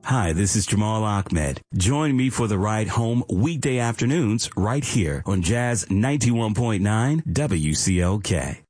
Hi, this is Jamal Ahmed. Join me for the ride home weekday afternoons right here on Jazz 91.9 WCLK.